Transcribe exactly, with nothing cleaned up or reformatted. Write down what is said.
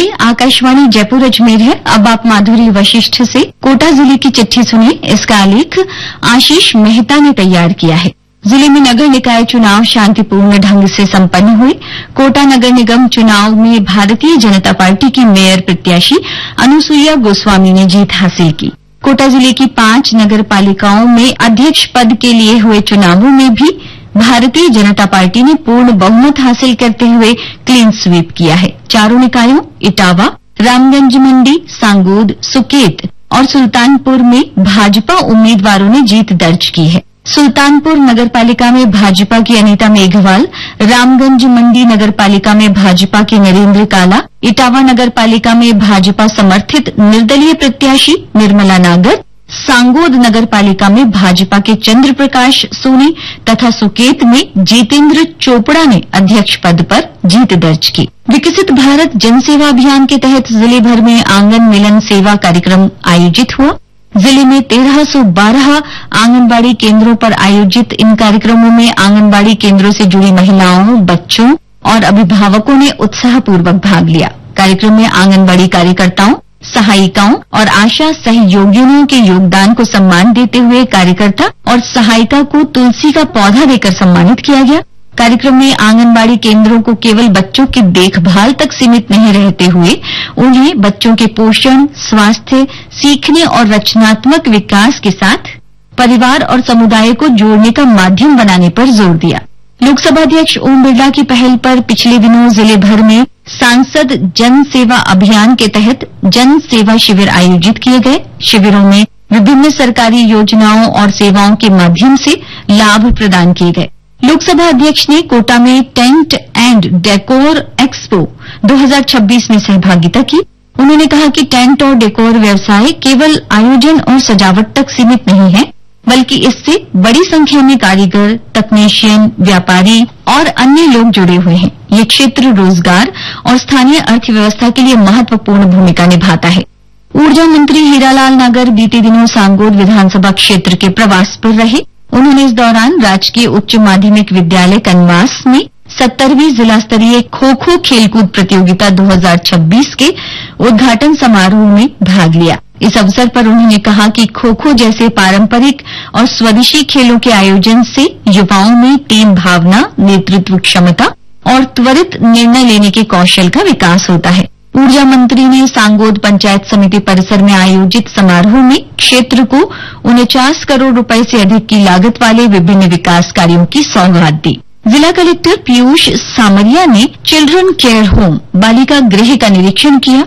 ये आकाशवाणी जयपुर अजमेर है। अब आप माधुरी वशिष्ठ से कोटा जिले की चिट्ठी सुनिए। इसका आलेख आशीष मेहता ने तैयार किया है। जिले में नगर निकाय चुनाव शांतिपूर्ण ढंग से संपन्न हुए। कोटा नगर निगम चुनाव में भारतीय जनता पार्टी की मेयर प्रत्याशी अनुसुईया गोस्वामी ने जीत हासिल की। कोटा जिले की पांच नगर पालिकाओं में अध्यक्ष पद के लिए हुए चुनावों में भी भारतीय जनता पार्टी ने पूर्ण बहुमत हासिल करते हुए क्लीन स्वीप किया है। चारों निकायों इटावा, रामगंज मंडी, सांगोद, सुकेत और सुल्तानपुर में भाजपा उम्मीदवारों ने जीत दर्ज की है। सुल्तानपुर नगर पालिका में भाजपा की अनीता मेघवाल, रामगंज मंडी नगर पालिका में भाजपा के नरेंद्र काला, इटावा नगर पालिका में भाजपा समर्थित निर्दलीय प्रत्याशी निर्मला नागर, सांगोद नगर पालिका में भाजपा के चंद्र प्रकाश सोनी तथा सुकेत में जितेंद्र चोपड़ा ने अध्यक्ष पद पर जीत दर्ज की। विकसित भारत जनसेवा अभियान के तहत जिले भर में आंगन मिलन सेवा कार्यक्रम आयोजित हुआ। जिले में तेरह सौ बारह आंगनबाड़ी केंद्रों पर आयोजित इन कार्यक्रमों में आंगनबाड़ी केंद्रों से जुड़ी महिलाओं, बच्चों और अभिभावकों ने उत्साहपूर्वक भाग लिया। कार्यक्रम में आंगनबाड़ी कार्यकर्ताओं, सहायिकाओं और आशा सहयोगियों के योगदान को सम्मान देते हुए कार्यकर्ता और सहायिका को तुलसी का पौधा देकर सम्मानित किया गया। कार्यक्रम में आंगनबाड़ी केंद्रों को केवल बच्चों की देखभाल तक सीमित नहीं रहते हुए उन्हें बच्चों के पोषण, स्वास्थ्य, सीखने और रचनात्मक विकास के साथ परिवार और समुदाय को जोड़ने का माध्यम बनाने पर जोर दिया। लोकसभा अध्यक्ष ओम बिरला की पहल पर पिछले दिनों जिले भर में सांसद जन सेवा अभियान के तहत जन सेवा शिविर आयोजित किए गए। शिविरों में विभिन्न सरकारी योजनाओं और सेवाओं के माध्यम से लाभ प्रदान किए गए। लोकसभा अध्यक्ष ने कोटा में टेंट एंड डेकोर एक्सपो दो हज़ार छब्बीस में सहभागिता की। उन्होंने कहा कि टेंट और डेकोर व्यवसाय केवल आयोजन और सजावट तक सीमित नहीं है, बल्कि इससे बड़ी संख्या में कारीगर, तकनीशियन, व्यापारी और अन्य लोग जुड़े हुए हैं। ये क्षेत्र रोजगार और स्थानीय अर्थव्यवस्था के लिए महत्वपूर्ण भूमिका निभाता है। ऊर्जा मंत्री हीरालाल नागर बीते दिनों सांगोद विधानसभा क्षेत्र के प्रवास पर रहे। उन्होंने इस दौरान राजकीय उच्च माध्यमिक विद्यालय कनवास में सत्तरवीं जिला स्तरीय खो खो खेलकूद प्रतियोगिता दो हज़ार छब्बीस के उद्घाटन समारोह में भाग लिया। इस अवसर पर उन्होंने कहा कि खो खो जैसे पारंपरिक और स्वदेशी खेलों के आयोजन से युवाओं में टीम भावना, नेतृत्व क्षमता और त्वरित निर्णय लेने के कौशल का विकास होता है। ऊर्जा मंत्री ने सांगोद पंचायत समिति परिसर में आयोजित समारोह में क्षेत्र को उनचास करोड़ रुपए से अधिक की लागत वाले विभिन्न विकास कार्यों की सौगात दी। जिला कलेक्टर पीयूष सामरिया ने चिल्ड्रन केयर होम बालिका गृह का निरीक्षण किया।